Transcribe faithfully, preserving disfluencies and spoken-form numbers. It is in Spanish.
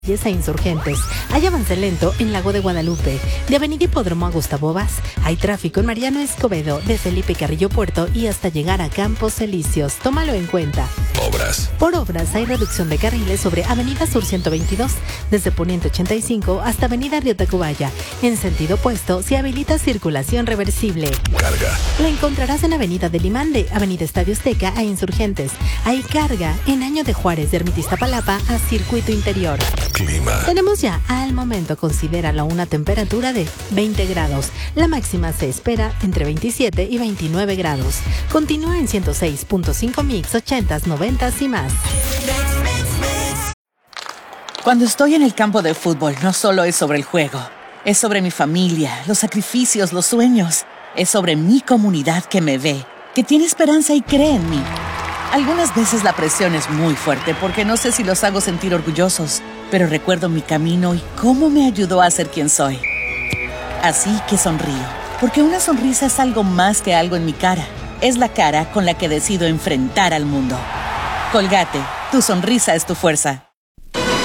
a Insurgentes. Hay avance lento en Lago de Guadalupe. De Avenida Hipódromo a Gustavo Vaz. Hay tráfico en Mariano Escobedo, de Felipe Carrillo Puerto y hasta llegar a Campos Elíseos. Tómalo en cuenta. Obras. Por obras hay reducción de carriles sobre Avenida Sur ciento veintidós, desde Poniente ochenta y cinco hasta Avenida Río Tacubaya. En sentido opuesto se habilita circulación reversible. Carga. La encontrarás en Avenida del Imán, de Avenida Estadio Azteca a Insurgentes. Hay carga en Año de Juárez, de Ermita Iztapalapa a Circuito Interior. Clima. Tenemos ya al momento, considéralo, una temperatura de veinte grados. La máxima se espera entre veintisiete y veintinueve grados. Continúa en ciento seis punto cinco Mix, ochentas, noventas y más. Cuando estoy en el campo de fútbol, no solo es sobre el juego. Es sobre mi familia, los sacrificios, los sueños. Es sobre mi comunidad que me ve, que tiene esperanza y cree en mí. Algunas veces la presión es muy fuerte porque no sé si los hago sentir orgullosos, pero recuerdo mi camino y cómo me ayudó a ser quien soy. Así que sonrío, porque una sonrisa es algo más que algo en mi cara. Es la cara con la que decido enfrentar al mundo. Colgate, tu sonrisa es tu fuerza.